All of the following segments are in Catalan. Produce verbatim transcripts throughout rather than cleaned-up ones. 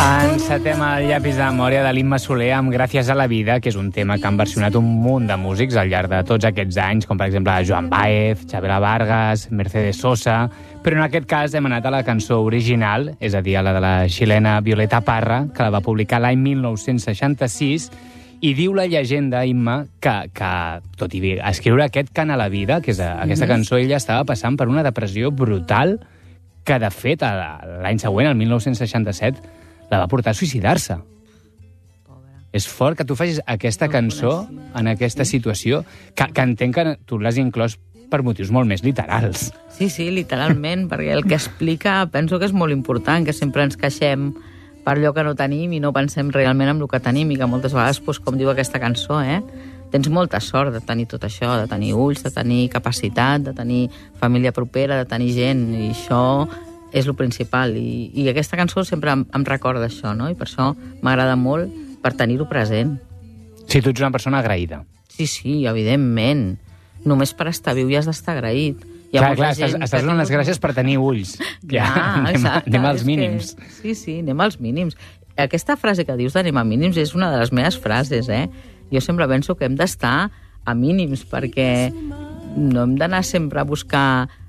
Encetem el llapis de memòria de l'Imma Soler amb Gràcies a la vida, que és un tema que han versionat un munt de músics al llarg de tots aquests anys, com per exemple Joan Baez, Chabela Vargas, Mercedes Sosa, però en aquest cas hem anat a la cançó original, és a dir, a la de la xilena Violeta Parra, que la va publicar l'any mil nou-cents seixanta-sis, i diu la llegenda, Imma, que, que tot i escriure aquest Cant a la vida, que és a, aquesta mm-hmm. cançó, ella estava passant per una depressió brutal que, de fet, l'any següent, el mil nou-cents seixanta-set, la va portar a suïcidar-se. Pobre. És fort que tu facis aquesta no cançó en aquesta situació, que, que entenc que tu l'has inclòs per motius molt més literals. Sí, sí, literalment, perquè el que explica penso que és molt important, que sempre ens queixem per allò que no tenim i no pensem realment en el que tenim, i que moltes vegades, doncs, com diu aquesta cançó, eh, tens molta sort de tenir tot això, de tenir ulls, de tenir capacitat, de tenir família propera, de tenir gent, i això és el principal, i, i aquesta cançó sempre em, em recorda això, no? I per això m'agrada molt per tenir-ho present. Sí, tu ets una persona agraïda. Sí, sí, evidentment. Només per estar viu ja has d'estar agraït. Clar, clar, estàs, estàs donant les gràcies per tenir ulls. Clar, ja, anem, exacte. Anem als mínims. Que, sí, sí, anem als mínims. Aquesta frase que dius d'anem a mínims és una de les meves frases, eh? Jo sempre penso que hem d'estar a mínims, perquè no hem d'anar sempre a buscar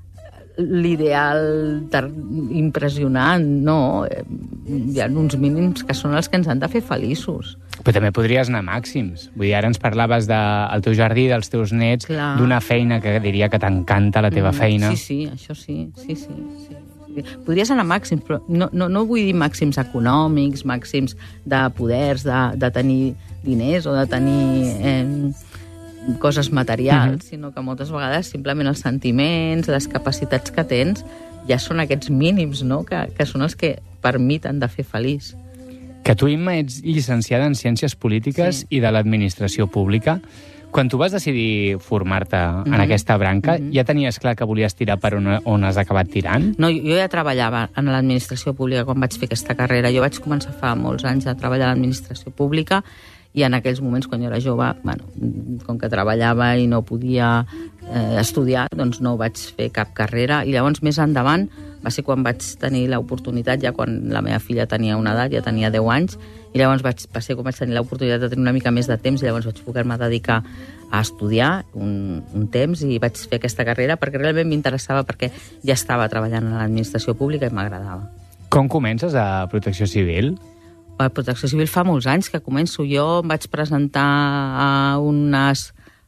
l'ideal impressionant, no. Hi ha uns mínims que són els que ens han de fer feliços. Però també podries anar a màxims. Vull dir, ara ens parlaves del teu jardí, dels teus nets, d'una feina que diria que t'encanta, la teva mm, feina. Sí, sí, això sí, sí, sí, sí. Podries anar a màxims, però no, no, no vull dir màxims econòmics, màxims de poders, de, de tenir diners o de tenir eh, coses materials, uh-huh. sinó que moltes vegades simplement els sentiments, les capacitats que tens, ja són aquests mínims, no?, que, que són els que per mi t'han de fer feliç. Que tu, Imma, ets llicenciada en Ciències Polítiques sí. i de l'Administració Pública. Quan tu vas decidir formar-te mm-hmm. en aquesta branca, mm-hmm. ja tenies clar que volies tirar per on, on has acabat tirant? No, jo ja treballava en l'Administració Pública quan vaig fer aquesta carrera. Jo vaig començar fa molts anys a treballar a l'Administració Pública, i en aquells moments, quan jo era jove, bueno, com que treballava i no podia eh, estudiar, doncs no vaig fer cap carrera. I llavors, més endavant, va ser quan vaig tenir l'oportunitat, ja quan la meva filla tenia una edat, ja tenia deu anys, i llavors vaig, va ser quan vaig tenir l'oportunitat de tenir una mica més de temps, i llavors vaig poder-me dedicar a estudiar un, un temps, i vaig fer aquesta carrera perquè realment m'interessava, perquè ja estava treballant a l'administració pública i m'agradava. Com comences a Protecció Civil? A Protecció Civil fa molts anys que començo. Jo em vaig presentar a unes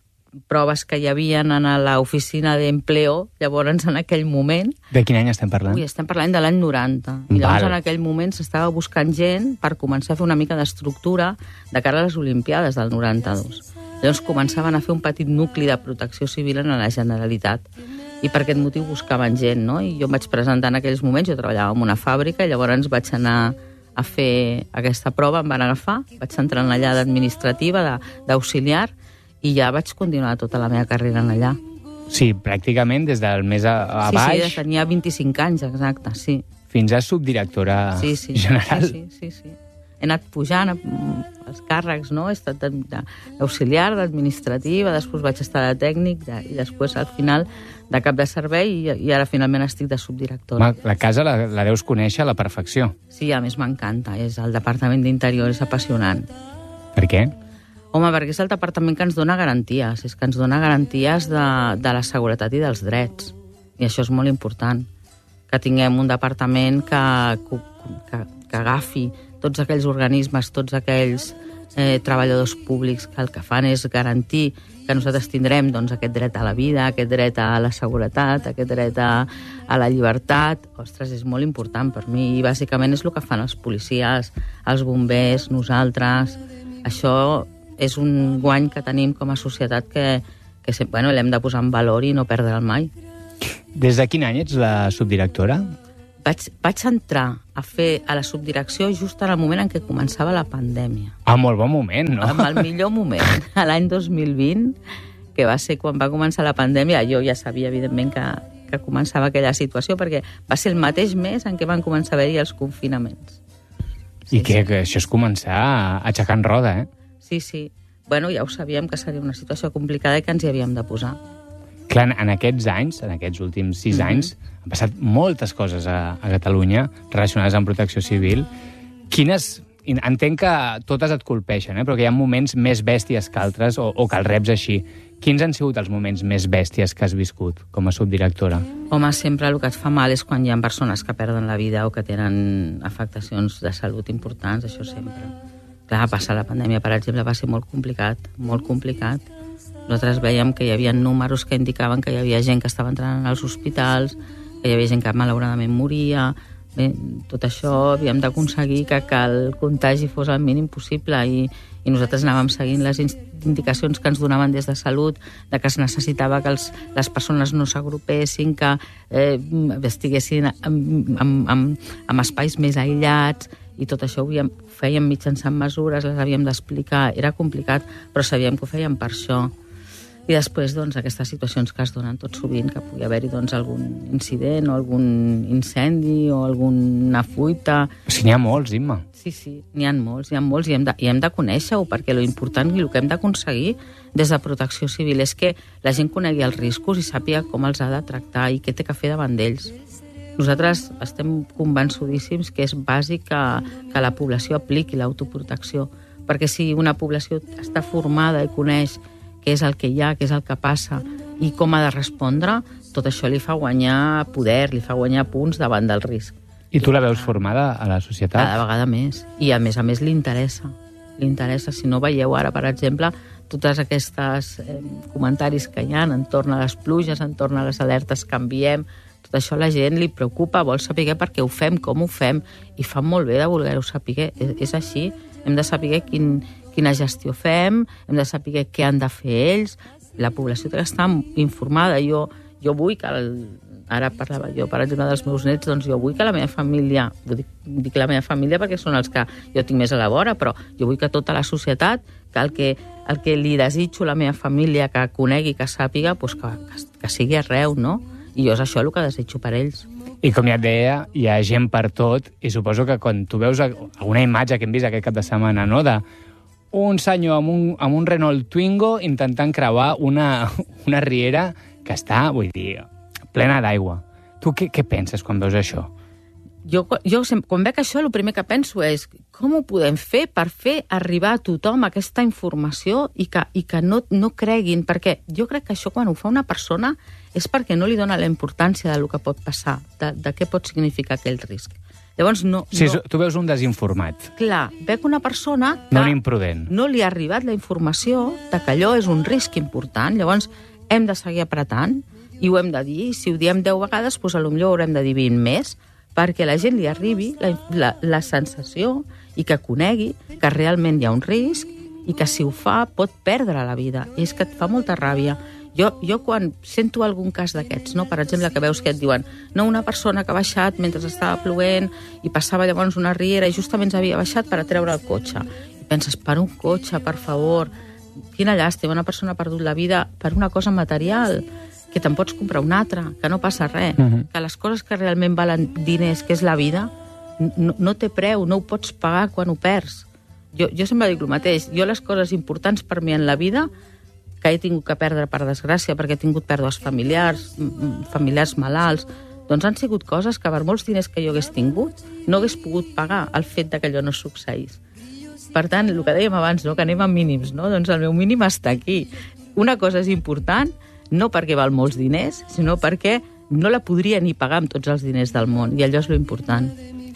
proves que hi havia en l'oficina d'empleo, llavors en aquell moment... De quin any estem parlant? Ui, estem parlant de l'any noranta. I llavors Val. En aquell moment s'estava buscant gent per començar a fer una mica d'estructura de cara a les Olimpiades del noranta-dos. Llavors començaven a fer un petit nucli de Protecció Civil en la Generalitat. I per aquest motiu buscaven gent, no? I jo em vaig presentar en aquells moments, jo treballava en una fàbrica, i llavors vaig anar a fer aquesta prova, em van agafar, vaig entrar en allà d'administrativa, d'auxiliar, i ja vaig continuar tota la meva carrera en allà. Sí, pràcticament des del més a, a sí, baix... Sí, sí, tenia vint-i-cinc anys, exacte, sí. Fins a subdirectora sí, sí, general. Sí, sí, sí, sí. He anat pujant els càrrecs, no? He estat d'auxiliar, d'administrativa, després vaig estar de tècnic, de, i després, al final, de cap de servei, i, i ara finalment estic de subdirectora. Ma, la casa la, la deus conèixer a la perfecció. Sí, a més m'encanta. És el Departament d'Interior, és apassionant. Per què? Home, perquè és el departament que ens dona garanties, és que ens dona garanties de, de la seguretat i dels drets. I això és molt important, que tinguem un departament que, que, que agafi tots aquells organismes, tots aquells eh, treballadors públics que el que fan és garantir que nosaltres tindrem doncs, aquest dret a la vida, aquest dret a la seguretat, aquest dret a, a la llibertat. Ostres, és molt important per mi, i bàsicament és el que fan els policies, els bombers, nosaltres. Això és un guany que tenim com a societat que, que bueno, l'hem de posar en valor i no perdre'l mai. Des de quin any ets la subdirectora? Vaig, vaig entrar a fer a la subdirecció just en el moment en què començava la pandèmia. Ah, molt bon moment, no? En el millor moment, l'any dos mil vint, que va ser quan va començar la pandèmia. Jo ja sabia, evidentment, que, que començava aquella situació, perquè va ser el mateix mes en què van començar a haver-hi els confinaments. Sí, I que, sí. que això és començar aixecant roda, eh? Sí, sí. Bueno, ja ho sabíem que seria una situació complicada i que ens hi havíem de posar. Clar, en aquests anys, en aquests últims sis mm-hmm. anys, han passat moltes coses a, a Catalunya relacionades amb Protecció Civil. Quines... Entenc que totes et colpeixen, eh? Però que hi ha moments més bèsties que altres, o, o que el reps així. Quins han sigut els moments més bèsties que has viscut com a subdirectora? Home, sempre el que et fa mal és quan hi ha persones que perden la vida o que tenen afectacions de salut importants, això sempre. Clar, passar la pandèmia, per exemple, va ser molt complicat, molt complicat. Nosaltres veiem que hi havia números que indicaven que hi havia gent que estava entrant als hospitals, que hi havia gent que malauradament moria. Bé, tot això havíem d'aconseguir que, que el contagi fos el mínim possible i, i nosaltres anàvem seguint les indicacions que ens donaven des de Salut, de que es necessitava que els, les persones no s'agrupessin, que eh, estiguessin en, en, en, en espais més aïllats, i tot això ho havíem, fèiem mitjançant mesures, les havíem d'explicar, era complicat, però sabíem que ho fèiem per això. I després, doncs, aquestes situacions que es donen tot sovint, que pugui haver-hi doncs, algun incident o algun incendi o alguna fuita... O sigui, n'hi ha molts, Imma. Sí, sí, n'hi ha molts, n'hi ha molts i hem de, i hem de conèixer-ho, perquè lo important i el que hem d'aconseguir des de Protecció Civil és que la gent conegui els riscos i sàpiga com els ha de tractar i què té que fer davant d'ells. Nosaltres estem convençudíssims que és bàsic que, que la població apliqui l'autoprotecció, perquè si una població està formada i coneix què és el que hi ha, què és el que passa i com ha de respondre, tot això li fa guanyar poder, li fa guanyar punts davant del risc. I tu la veus formada a la societat? Cada vegada més. I a més a més li interessa. Li interessa. Si no veieu ara, per exemple, totes aquestes eh, comentaris que hi ha entorn a les pluges, entorn a les alertes que enviem, tot això a la gent li preocupa, vol saber per què ho fem, com ho fem, i fa molt bé de voler-ho saber. És, és així. Hem de saber quin... quina gestió fem, hem de saber què han de fer ells, la població té que estar informada. Jo, jo vull que, el, ara parlava jo, per exemple, dels meus nets, doncs jo vull que la meva família, dic, dic la meva família perquè són els que jo tinc més a la vora, però jo vull que tota la societat, que el que, el que li desitjo a la meva família, que conegui, que sàpiga, doncs que, que, que sigui arreu, no? I jo és això el que desitjo per ells. I com ja et deia, hi ha gent per tot, i suposo que quan tu veus alguna imatge que hem vist aquest cap de setmana, no?, de un senyor amb un, amb un Renault Twingo intentant creuar una, una riera que està, vull dir, plena d'aigua. Tu què, què penses quan veus això? Jo, jo quan veig això, el primer que penso és com ho podem fer per fer arribar a tothom aquesta informació i que, i que no, no creguin, perquè jo crec que això quan ho fa una persona és perquè no li dona la importància del que pot passar, de, de què pot significar aquell risc. Llavors, no... Sí, no... tu veus un desinformat. Clar, veig una persona que no un imprudent. No li ha arribat la informació de que allò és un risc important. Llavors, hem de seguir apretant i ho hem de dir. Si ho diem deu vegades, doncs potser ho haurem de dir vint més, perquè la gent li arribi la, la, la sensació i que conegui que realment hi ha un risc i que si ho fa pot perdre la vida. I és que et fa molta ràbia. Jo, jo quan sento algun cas d'aquests, no? Per exemple, que veus que et diuen no, una persona que ha baixat mentre estava plovent i passava llavors una riera i justament s'havia baixat per a treure el cotxe. I penses, per un cotxe, per favor, quina llàstima, una persona ha perdut la vida per una cosa material, que te'n pots comprar una altra, que no passa res, uh-huh. que les coses que realment valen diners, que és la vida, no, no té preu, no ho pots pagar quan ho perds. Jo, jo sempre dic el mateix, jo les coses importants per mi en la vida que he tingut que perdre per desgràcia, perquè he tingut pèrdues familiars, familiars malalts, doncs han sigut coses que per molts diners que jo hagués tingut no hagués pogut pagar el fet que allò no succeís. Per tant, el que dèiem abans, no? Que anem a mínims, no? Doncs el meu mínim està aquí. Una cosa és important, no perquè val molts diners, sinó perquè no la podria ni pagar amb tots els diners del món, i allò és lo important.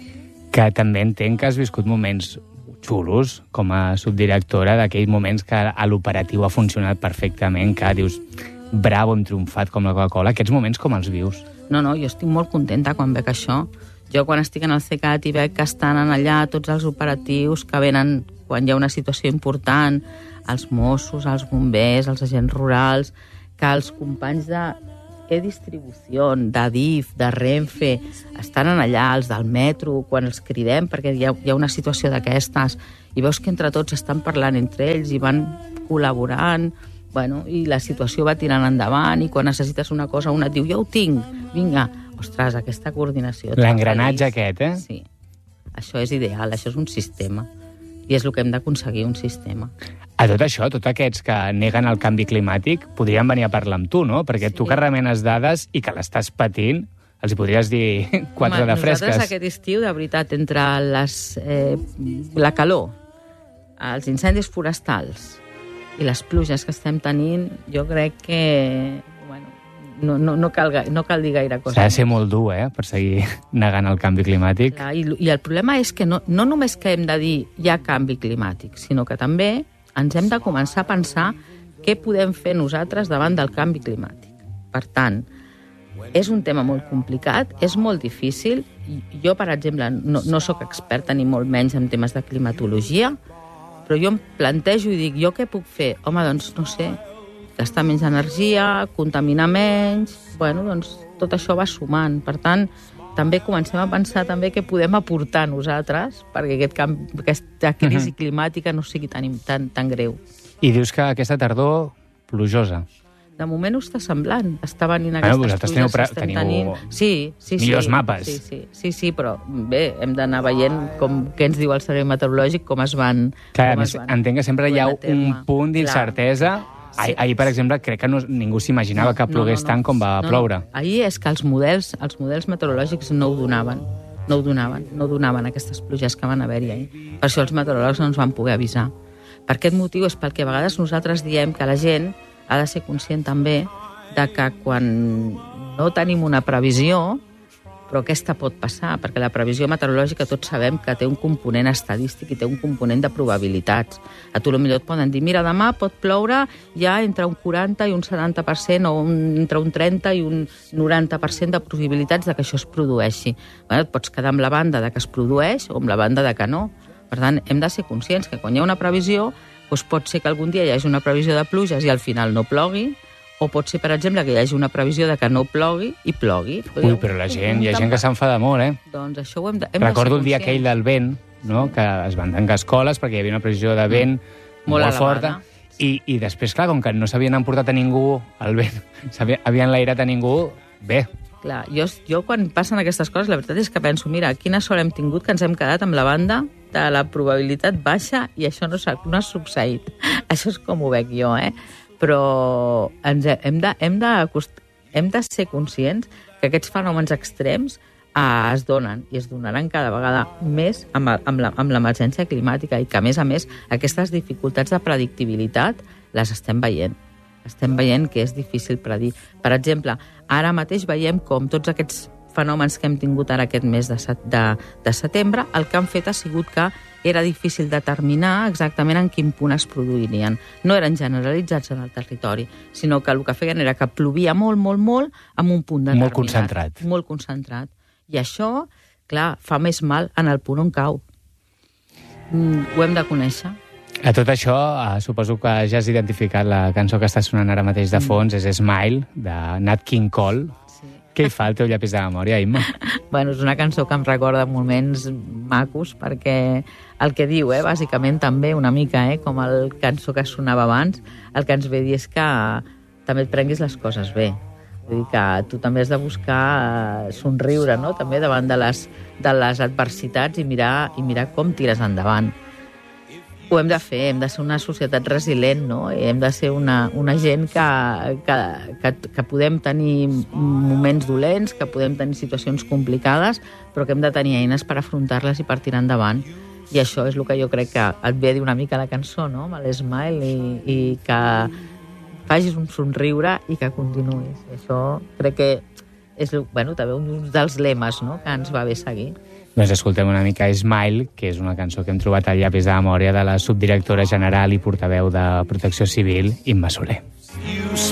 Que també entenc que has viscut moments xulos com a subdirectora, d'aquells moments que a l'operatiu ha funcionat perfectament, que dius, bravo, hem triomfat com la Coca-Cola. Aquests moments com els vius? No, no, jo estic molt contenta quan veig això. Jo quan estic en el CECAT i veig que estan allà tots els operatius que venen quan hi ha una situació important, els Mossos, els bombers, els agents rurals, que els companys de e-distribució, d'Adif, de Renfe, estan allà, els del metro, quan els cridem, perquè hi ha, hi ha una situació d'aquestes, i veus que entre tots estan parlant entre ells i van col·laborant, bueno, i la situació va tirant endavant, i quan necessites una cosa, una et diu, jo ho tinc, vinga, ostres, aquesta coordinació. L'engranatge aquest, eh? Sí, això és ideal, això és un sistema, i és el que hem d'aconseguir, un sistema. A tot això, tots aquests que neguen el canvi climàtic podrien venir a parlar amb tu, no? Perquè sí. Tu que remenes dades i que l'estàs patint, els hi podries dir quatre Home, de fresques. Nosaltres aquest estiu, de veritat, entre les, eh, la calor, els incendis forestals i les pluges que estem tenint, jo crec que bueno, no, no, no, cal, no cal dir gaire cosa. S'ha de ser molt dur, eh?, per seguir negant el canvi climàtic. Clar, i, I el problema és que no, no només que hem de dir hi ha canvi climàtic, sinó que també ens hem de començar a pensar què podem fer nosaltres davant del canvi climàtic. Per tant, és un tema molt complicat, és molt difícil. Jo, per exemple, no, no sóc experta ni molt menys en temes de climatologia, però jo em plantejo i dic, jo què puc fer? Home, doncs, no sé, gastar menys energia, contaminar menys... Bueno, doncs, tot això va sumant. Per tant, també comencem a pensar també què podem aportar nosaltres perquè aquest camp, aquesta crisi uh-huh. climàtica no sigui tan, tan, tan greu. I dius que aquesta tardor plujosa. De moment ho està semblant. Està venint aquestes bueno, pluges teniu, que estem teniu tenint. Sí, sí, millors sí, mapes. Sí, sí, sí, sí, però bé, hem d'anar veient com, què ens diu el servei meteorològic, com es van... Clar, com a més, entenc que sempre hi ha un punt d'incertesa. Sí. Ahir, per exemple, crec que no, ningú s'imaginava que plogués no, no, no. tant com va no, ploure. No. Ahir és que els models, els models meteorològics no ho donaven. No ho donaven, no donaven aquestes pluges que van haver-hi ahir. Per això els meteoròlegs no ens van poder avisar. Per aquest motiu és pel que a vegades nosaltres diem que la gent ha de ser conscient també de que quan no tenim una previsió, però aquesta pot passar, perquè la previsió meteorològica tots sabem que té un component estadístic i té un component de probabilitats. A tu potser et poden dir, mira, demà pot ploure ja entre un quaranta i un setanta per cent o un, entre un trenta i un noranta per cent de possibilitats de que això es produeixi. Bueno, et pots quedar amb la banda de que es produeix o amb la banda de que no. Per tant, hem de ser conscients que quan hi ha una previsió, doncs pot ser que algun dia hi hagi una previsió de pluges i al final no plogui, o pot ser, per exemple, que hi hagi una previsió de que no plogui i plogui. Ui, però la gent, hi ha gent que s'enfada molt, eh? Doncs això ho hem de, hem Recordo de el dia aquell del vent, no?, que es van tancar escoles perquè hi havia una previsió de vent mm. molt, molt forta. I, I després, clar, com que no s'havien emportat a ningú el vent, s'havien enlairat a ningú, bé. Clar, jo, jo quan passen aquestes coses, la veritat és que penso, mira, quina sort hem tingut que ens hem quedat amb la banda de la probabilitat baixa i això no, no ha succeït. Això és com ho veig jo, eh? Però ens hem, de, hem, de, hem de ser conscients que aquests fenòmens extrems eh, es donen i es donaran cada vegada més amb, amb, la, amb l'emergència climàtica i que, a més a més, aquestes dificultats de predictibilitat les estem veient. Estem veient que és difícil predir. Per exemple, ara mateix veiem com tots aquests fenòmens que hem tingut ara aquest mes de, de, de setembre, el que han fet ha sigut que era difícil determinar exactament en quin punt es produirien. No eren generalitzats en el territori, sinó que el que feien era que plovia molt, molt, molt en un punt determinat. Molt concentrat. Molt concentrat. I això, clar, fa més mal en el punt on cau. Mm, ho hem de conèixer. A tot això, eh, suposo que ja has identificat la cançó que està sonant ara mateix de fons, mm. és Smile, de Nat King Cole. Què hi fa el teu llapis de memòria, Imma? Bueno, és una cançó que em recorda moments macos, perquè el que diu, eh, bàsicament també una mica, eh, com el cançó que sonava abans, el que ens ve dir és que també et prenguis les coses bé. Vull dir que tu també has de buscar eh, somriure, no?, també davant de les, de les adversitats i mirar, i mirar com tires endavant. Ho hem de fer, hem de ser una societat resilient, no? I hem de ser una, una gent que, que, que, que podem tenir moments dolents, que podem tenir situacions complicades, però que hem de tenir eines per afrontar-les i per tirar endavant. I això és el que jo crec que et ve a dir una mica la cançó, no?, amb l'Smile, i, i que facis un somriure i que continuïs. I això crec que és, bueno, també un dels lemes, no?, que ens va bé seguir. Doncs escoltem una mica Smile, que és una cançó que hem trobat al llapis de memòria de la subdirectora general i portaveu de Protecció Civil, Imma Soler.